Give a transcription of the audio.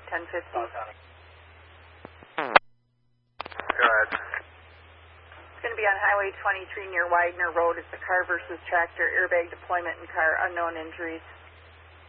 1050. Go ahead. It's going to be on Highway 23 near Widener Road. It's a car versus tractor, airbag deployment in car, unknown injuries.